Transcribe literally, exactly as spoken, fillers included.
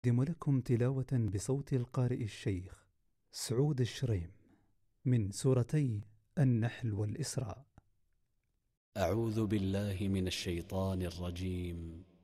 أقدم لكم تلاوة بصوت القارئ الشيخ سعود الشريم من سورتي النحل والإسراء. أعوذ بالله من الشيطان الرجيم.